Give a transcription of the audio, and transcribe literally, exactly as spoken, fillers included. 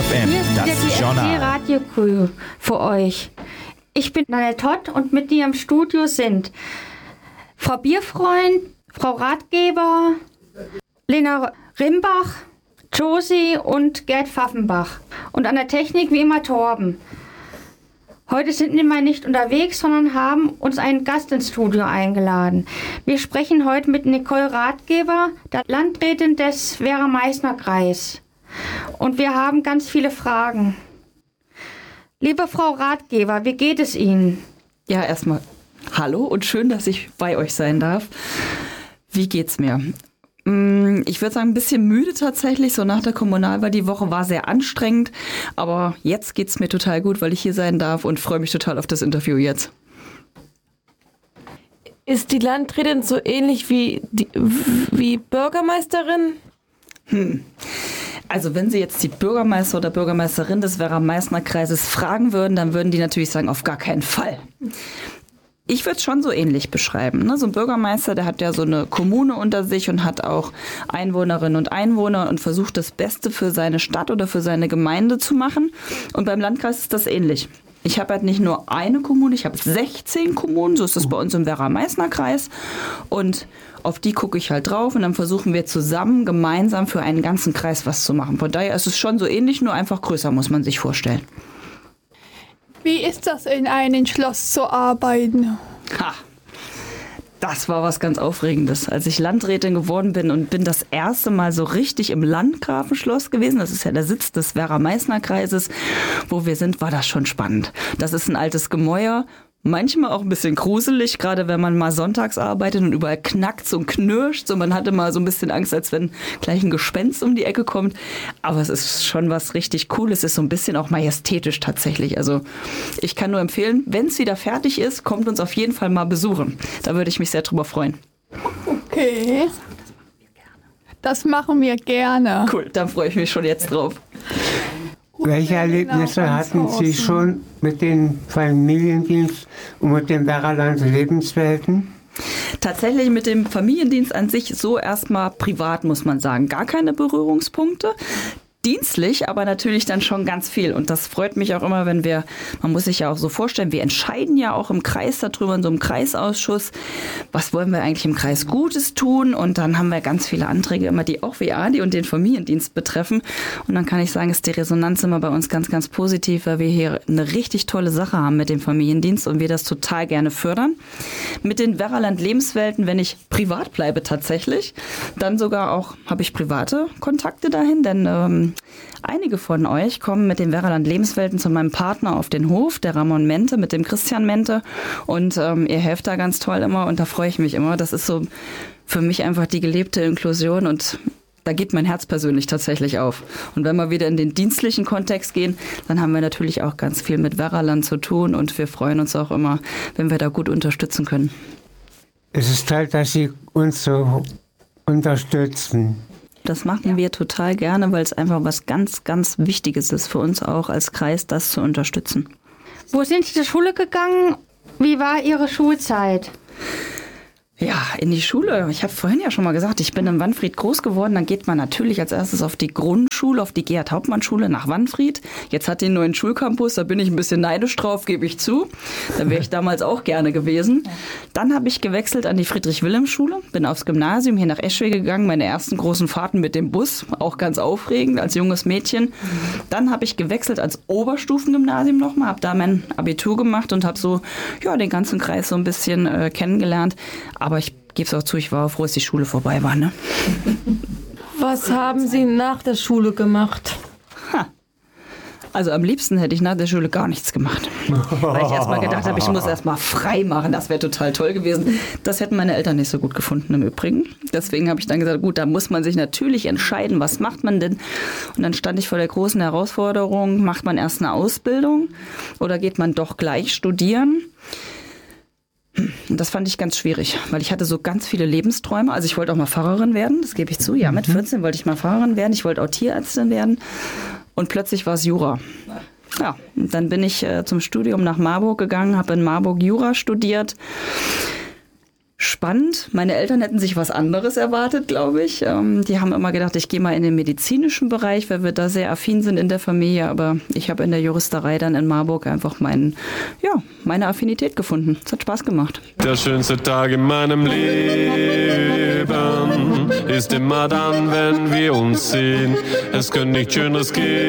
F M, Hier ist das wieder die Journal. F D Radio-Crew für euch. Ich bin Nanette Todd und mit mir im Studio sind Frau Bierfreund, Frau Ratgeber, Lena Rimbach, Josie und Gerd Pfaffenbach. Und an der Technik wie immer Torben. Heute sind wir mal nicht unterwegs, sondern haben uns einen Gast ins Studio eingeladen. Wir sprechen heute mit Nicole Ratgeber, der Landrätin des Werra-Meißner-Kreis. Und wir haben ganz viele Fragen. Liebe Frau Ratgeber, wie geht es Ihnen? Ja, erstmal hallo und schön, dass ich bei euch sein darf. Wie geht's mir? Ich würde sagen, ein bisschen müde tatsächlich. So nach der Kommunalwahl, die Woche war sehr anstrengend. Aber jetzt geht's mir total gut, weil ich hier sein darf und freue mich total auf das Interview jetzt. Ist die Landrätin so ähnlich wie die wie Bürgermeisterin? Hm. Also wenn Sie jetzt die Bürgermeister oder Bürgermeisterin des Werra-Meißner-Kreises fragen würden, dann würden die natürlich sagen, auf gar keinen Fall. Ich würde es schon so ähnlich beschreiben. Ne? So ein Bürgermeister, der hat ja so eine Kommune unter sich und hat auch Einwohnerinnen und Einwohner und versucht das Beste für seine Stadt oder für seine Gemeinde zu machen. Und beim Landkreis ist das ähnlich. Ich habe halt nicht nur eine Kommune, ich habe sechzehn Kommunen, so ist das bei uns im Werra-Meißner-Kreis. Und auf die gucke ich halt drauf und dann versuchen wir zusammen, gemeinsam für einen ganzen Kreis was zu machen. Von daher ist es schon so ähnlich, nur einfach größer, muss man sich vorstellen. Wie ist das, in einem Schloss zu arbeiten? Ha, das war was ganz Aufregendes. Als ich Landrätin geworden bin und bin das erste Mal so richtig im Landgrafenschloss gewesen, das ist ja der Sitz des Werra-Meißner-Kreises, wo wir sind, war das schon spannend. Das ist ein altes Gemäuer. Manchmal auch ein bisschen gruselig, gerade wenn man mal sonntags arbeitet und überall knackt und knirscht. So, man hatte mal so ein bisschen Angst, als wenn gleich ein Gespenst um die Ecke kommt. Aber es ist schon was richtig Cooles. Es ist so ein bisschen auch majestätisch tatsächlich. Also ich kann nur empfehlen, wenn es wieder fertig ist, kommt uns auf jeden Fall mal besuchen. Da würde ich mich sehr drüber freuen. Okay. Das machen wir gerne. Cool, dann freue ich mich schon jetzt drauf. Welche Erlebnisse hatten Sie schon mit dem Familiendienst und mit den Werraland Lebenswelten? Tatsächlich mit dem Familiendienst an sich so erstmal privat, muss man sagen. Gar keine Berührungspunkte. Dienstlich, aber natürlich dann schon ganz viel. Und das freut mich auch immer, wenn wir, man muss sich ja auch so vorstellen, wir entscheiden ja auch im Kreis darüber, in so einem Kreisausschuss, was wollen wir eigentlich im Kreis Gutes tun? Und dann haben wir ganz viele Anträge immer, die auch W A D I und den Familiendienst betreffen. Und dann kann ich sagen, ist die Resonanz immer bei uns ganz, ganz positiv, weil wir hier eine richtig tolle Sache haben mit dem Familiendienst und wir das total gerne fördern. Mit den Werraland Lebenswelten, wenn ich privat bleibe tatsächlich, dann sogar auch habe ich private Kontakte dahin, denn ähm, einige von euch kommen mit den Werraland Lebenswelten zu meinem Partner auf den Hof, der Ramon Mente, mit dem Christian Mente. Und ähm, ihr helft da ganz toll immer und da freue ich mich immer. Das ist so für mich einfach die gelebte Inklusion und da geht mein Herz persönlich tatsächlich auf. Und wenn wir wieder in den dienstlichen Kontext gehen, dann haben wir natürlich auch ganz viel mit Werraland zu tun und wir freuen uns auch immer, wenn wir da gut unterstützen können. Es ist toll, dass Sie uns so unterstützen. Das machen wir total gerne, weil es einfach was ganz, ganz Wichtiges ist für uns auch als Kreis, das zu unterstützen. Wo sind Sie zur Schule gegangen? Wie war Ihre Schulzeit? Ja, in die Schule. Ich habe vorhin ja schon mal gesagt, ich bin in Wanfried groß geworden. Dann geht man natürlich als erstes auf die Grundschule, auf die Gerhard-Hauptmann-Schule nach Wanfried. Jetzt hat die einen neuen Schulcampus, da bin ich ein bisschen neidisch drauf, gebe ich zu. Da wäre ich damals auch gerne gewesen. Dann habe ich gewechselt an die Friedrich-Wilhelm-Schule, bin aufs Gymnasium hier nach Eschwege gegangen, meine ersten großen Fahrten mit dem Bus, auch ganz aufregend als junges Mädchen. Dann habe ich gewechselt als Oberstufengymnasium nochmal, habe da mein Abitur gemacht und habe so ja, den ganzen Kreis so ein bisschen äh, kennengelernt. Aber ich gebe es auch zu, ich war auch froh, dass die Schule vorbei war. Ne? Was haben Sie nach der Schule gemacht? Ha. Also am liebsten hätte ich nach der Schule gar nichts gemacht. Weil ich erst mal gedacht habe, ich muss erst mal frei machen. Das wäre total toll gewesen. Das hätten meine Eltern nicht so gut gefunden im Übrigen. Deswegen habe ich dann gesagt, gut, da muss man sich natürlich entscheiden, was macht man denn? Und dann stand ich vor der großen Herausforderung, macht man erst eine Ausbildung oder geht man doch gleich studieren? Und das fand ich ganz schwierig, weil ich hatte so ganz viele Lebensträume. Also ich wollte auch mal Pfarrerin werden, das gebe ich zu. Ja, mit vierzehn wollte ich mal Pfarrerin werden. Ich wollte auch Tierärztin werden. Und plötzlich war es Jura. Ja, und dann bin ich äh, zum Studium nach Marburg gegangen, habe in Marburg Jura studiert. spannend. Meine Eltern hätten sich was anderes erwartet, glaube ich. Ähm, die haben immer gedacht, ich gehe mal in den medizinischen Bereich, weil wir da sehr affin sind in der Familie. Aber ich habe in der Juristerei dann in Marburg einfach meinen, ja, meine Affinität gefunden. Es hat Spaß gemacht. Der schönste Tag in meinem Leben ist immer dann, wenn wir uns sehen. Es könnte nicht Schöneres geben.